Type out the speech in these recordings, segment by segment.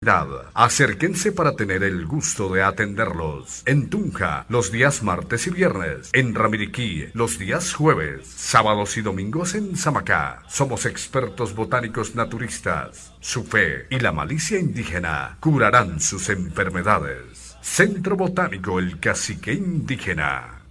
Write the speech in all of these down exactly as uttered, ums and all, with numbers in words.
calidad. Acérquense para tener el gusto de atenderlos. En Tunja, los días martes y viernes. En Ramiriquí, los días jueves. Sábados y domingos en Samacá. Somos expertos botánicos naturistas. Su fe y la malicia indígena curarán sus enfermedades. Centro Botánico El Cacique Indígena.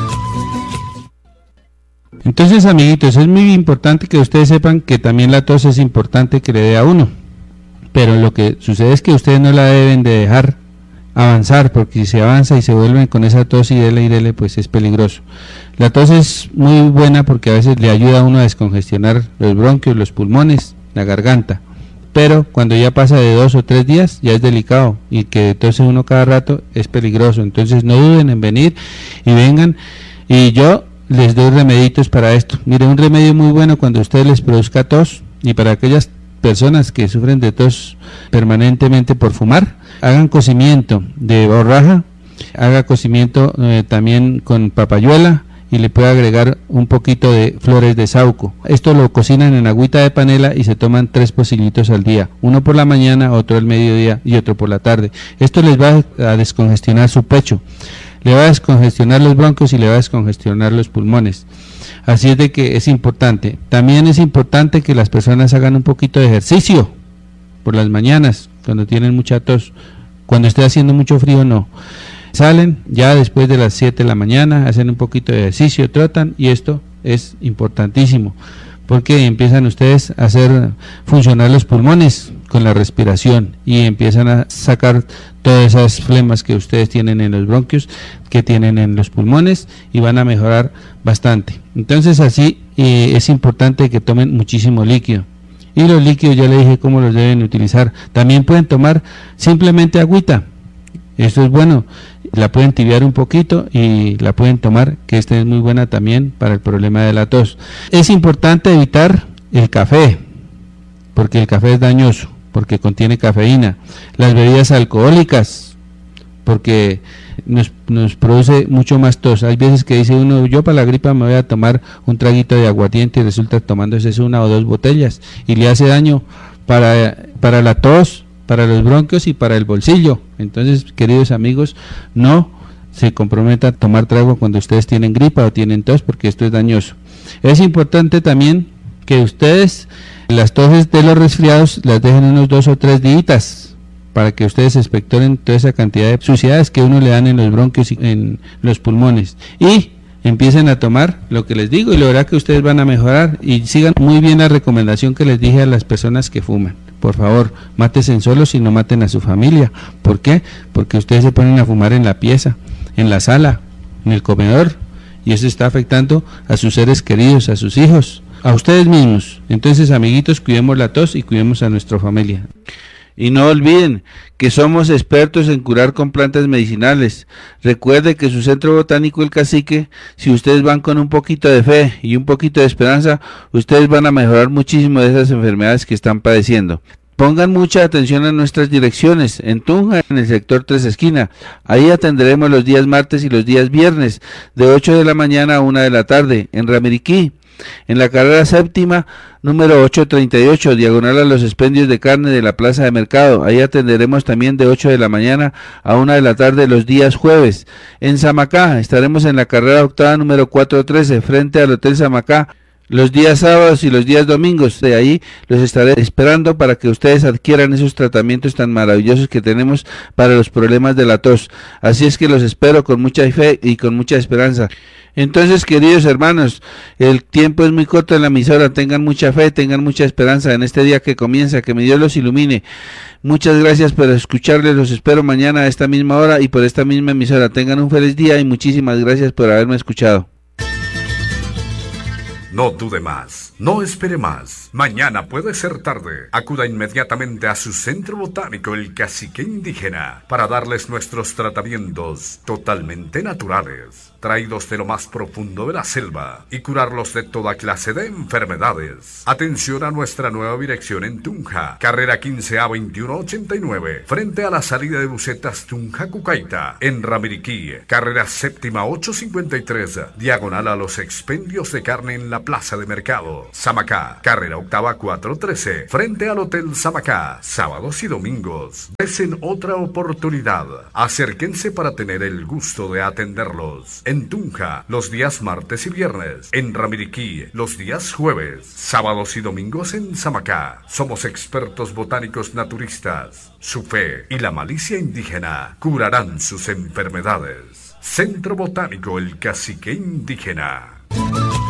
Entonces, amiguitos, es muy importante que ustedes sepan que también la tos es importante que le dé a uno, pero lo que sucede es que ustedes no la deben de dejar avanzar, porque si se avanza y se vuelven con esa tos y dele y dele, pues es peligroso. La tos es muy buena porque a veces le ayuda a uno a descongestionar los bronquios, los pulmones, la garganta, pero cuando ya pasa de dos o tres días ya es delicado, y que tose uno cada rato es peligroso. Entonces no duden en venir y vengan, y yo les doy remeditos para esto. Mire, un remedio muy bueno cuando a ustedes les produzca tos, y para aquellas personas que sufren de tos permanentemente por fumar, hagan cocimiento de borraja, haga cocimiento eh, también con papayuela, y le puede agregar un poquito de flores de sauco. Esto lo cocinan en agüita de panela y se toman tres pocillitos al día, uno por la mañana, otro al mediodía y otro por la tarde. Esto les va a descongestionar su pecho, le va a descongestionar los bronquios y le va a descongestionar los pulmones. Así es de que es importante. También es importante que las personas hagan un poquito de ejercicio por las mañanas, cuando tienen mucha tos. Cuando esté haciendo mucho frío, no. Salen ya después de las siete de la mañana, hacen un poquito de ejercicio, trotan, y esto es importantísimo, porque empiezan ustedes a hacer funcionar los pulmones con la respiración y empiezan a sacar todas esas flemas que ustedes tienen en los bronquios, que tienen en los pulmones, y van a mejorar bastante. Entonces así eh, es importante que tomen muchísimo líquido, y los líquidos ya les dije cómo los deben utilizar. También pueden tomar simplemente agüita, esto es bueno, la pueden tibiar un poquito y la pueden tomar, que esta es muy buena también para el problema de la tos. Es importante evitar el café, porque el café es dañoso, porque contiene cafeína. Las bebidas alcohólicas, porque nos, nos produce mucho más tos. Hay veces que dice uno, yo para la gripa me voy a tomar un traguito de aguardiente, y resulta tomándose una o dos botellas, y le hace daño para, para la tos, para los bronquios y para el bolsillo. Entonces, queridos amigos, no se comprometa a tomar trago cuando ustedes tienen gripa o tienen tos, porque esto es dañoso. Es importante también que ustedes las toses de los resfriados las dejen unos dos o tres días, para que ustedes expectoren toda esa cantidad de suciedades que uno le dan en los bronquios y en los pulmones, y empiecen a tomar lo que les digo, y lo verá que ustedes van a mejorar. Y sigan muy bien la recomendación que les dije a las personas que fuman. Por favor, mátense solos y no maten a su familia. ¿Por qué? Porque ustedes se ponen a fumar en la pieza, en la sala, en el comedor, y eso está afectando a sus seres queridos, a sus hijos, a ustedes mismos. Entonces, amiguitos, cuidemos la tos y cuidemos a nuestra familia. Y no olviden que somos expertos en curar con plantas medicinales. Recuerde que su Centro Botánico El Cacique, si ustedes van con un poquito de fe y un poquito de esperanza, ustedes van a mejorar muchísimo de esas enfermedades que están padeciendo. Pongan mucha atención a nuestras direcciones. En Tunja, en el sector Tres Esquina, ahí atenderemos los días martes y los días viernes, de ocho de la mañana a una de la tarde. En Ramiriquí, en la carrera séptima, número ochocientos treinta y ocho, diagonal a los expendios de carne de la plaza de mercado. Ahí atenderemos también de ocho de la mañana a una de la tarde los días jueves. En Samacá estaremos en la carrera octava, número cuatrocientos trece, frente al Hotel Samacá, los días sábados y los días domingos. De ahí los estaré esperando para que ustedes adquieran esos tratamientos tan maravillosos que tenemos para los problemas de la tos. Así es que los espero con mucha fe y con mucha esperanza. Entonces, queridos hermanos, el tiempo es muy corto en la emisora. Tengan mucha fe, tengan mucha esperanza en este día que comienza. Que mi Dios los ilumine. Muchas gracias por escucharles. Los espero mañana a esta misma hora y por esta misma emisora. Tengan un feliz día y muchísimas gracias por haberme escuchado. No dude más, no espere más. Mañana puede ser tarde. Acuda inmediatamente a su Centro Botánico El Cacique Indígena para darles nuestros tratamientos totalmente naturales, traídos de lo más profundo de la selva, y curarlos de toda clase de enfermedades. Atención a nuestra nueva dirección en Tunja, carrera quince A veintiuno ochenta y nueve, frente a la salida de Bucetas Tunja Cucaita. En Ramiriquí, carrera séptima ochocientos cincuenta y tres, diagonal a los expendios de carne en la Plaza de Mercado. Samacá, carrera octava cuatrocientos trece, frente al Hotel Samacá. Sábados y domingos. Desen otra oportunidad. Acérquense para tener el gusto de atenderlos. En Tunja, los días martes y viernes. En Ramiriquí, los días jueves. Sábados y domingos en Samacá. Somos expertos botánicos naturistas. Su fe y la malicia indígena curarán sus enfermedades. Centro Botánico El Cacique Indígena.